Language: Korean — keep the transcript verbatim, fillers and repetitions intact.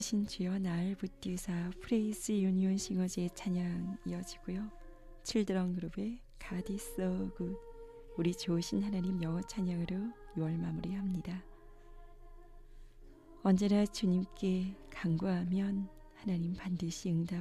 신주여 날 붙드사 프레이스 유니온 싱어즈의 찬양 이어지고요. 칠드런 그룹의 God is so good, 우리 좋으신 하나님 영어 찬양으로 유월 마무리합니다. 언제나 주님께 간구하면 하나님 반드시 응답